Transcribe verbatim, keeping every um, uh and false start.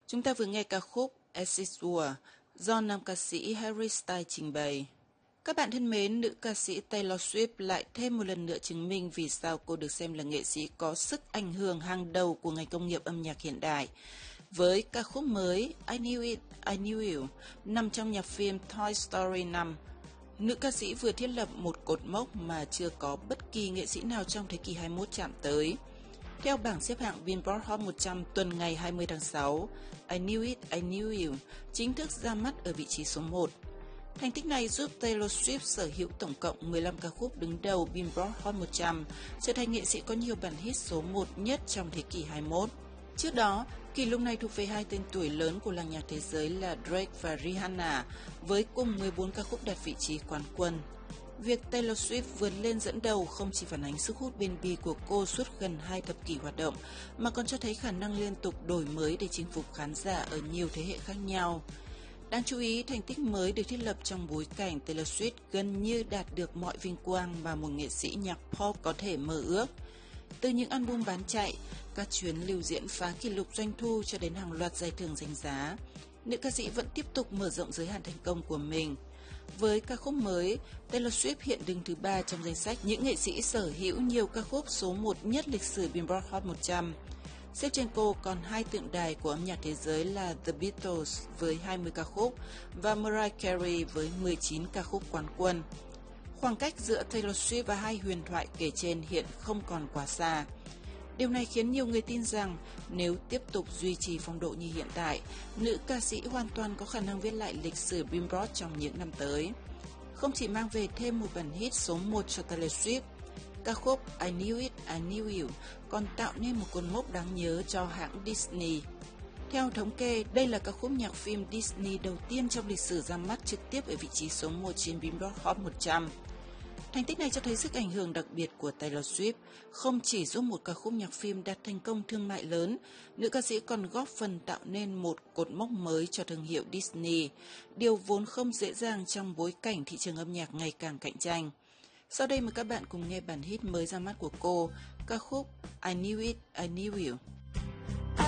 Chúng ta vừa nghe ca khúc As It Were do nam ca sĩ Harry Styles trình bày. Các bạn thân mến, nữ ca sĩ Taylor Swift lại thêm một lần nữa chứng minh vì sao cô được xem là nghệ sĩ có sức ảnh hưởng hàng đầu của ngành công nghiệp âm nhạc hiện đại. Với ca khúc mới I Knew It, I Knew You nằm trong nhạc phim Toy Story năm, nữ ca sĩ vừa thiết lập một cột mốc mà chưa có bất kỳ nghệ sĩ nào trong thế kỷ hai mươi mốt chạm tới. Theo bảng xếp hạng Billboard Hot một trăm tuần ngày hai mươi tháng sáu, I Knew It, I Knew You chính thức ra mắt ở vị trí số một. Thành tích này giúp Taylor Swift sở hữu tổng cộng mười lăm ca khúc đứng đầu Billboard Hot một trăm, trở thành nghệ sĩ có nhiều bản hit số một nhất trong thế kỷ hai mươi mốt. Trước đó, kỷ lục này thuộc về hai tên tuổi lớn của làng nhạc thế giới là Drake và Rihanna, với cùng mười bốn ca khúc đạt vị trí quán quân. Việc Taylor Swift vượt lên dẫn đầu không chỉ phản ánh sức hút bền bỉ của cô suốt gần hai thập kỷ hoạt động, mà còn cho thấy khả năng liên tục đổi mới để chinh phục khán giả ở nhiều thế hệ khác nhau. Đáng chú ý, thành tích mới được thiết lập trong bối cảnh Taylor Swift gần như đạt được mọi vinh quang mà một nghệ sĩ nhạc pop có thể mơ ước. Từ những album bán chạy, các chuyến lưu diễn phá kỷ lục doanh thu cho đến hàng loạt giải thưởng danh giá, nữ ca sĩ vẫn tiếp tục mở rộng giới hạn thành công của mình. Với ca khúc mới, Taylor Swift hiện đứng thứ ba trong danh sách những nghệ sĩ sở hữu nhiều ca khúc số một nhất lịch sử Billboard Hot một trăm. Xếp trên cô còn hai tượng đài của âm nhạc thế giới là The Beatles với hai mươi ca khúc và Mariah Carey với mười chín ca khúc quán quân. Khoảng cách giữa Taylor Swift và hai huyền thoại kể trên hiện không còn quá xa. Điều này khiến nhiều người tin rằng nếu tiếp tục duy trì phong độ như hiện tại, nữ ca sĩ hoàn toàn có khả năng viết lại lịch sử Billboard trong những năm tới. Không chỉ mang về thêm một bản hit số một cho Taylor Swift, ca khúc I Knew It, I Knew You còn tạo nên một cột mốc đáng nhớ cho hãng Disney. Theo thống kê, đây là ca khúc nhạc phim Disney đầu tiên trong lịch sử ra mắt trực tiếp ở vị trí số một trên Billboard Hot một trăm. Thành tích này cho thấy sức ảnh hưởng đặc biệt của Taylor Swift không chỉ giúp một ca khúc nhạc phim đạt thành công thương mại lớn, nữ ca sĩ còn góp phần tạo nên một cột mốc mới cho thương hiệu Disney, điều vốn không dễ dàng trong bối cảnh thị trường âm nhạc ngày càng cạnh tranh. Sau đây mời các bạn cùng nghe bản hit mới ra mắt của cô, ca khúc I Knew It, I Knew You.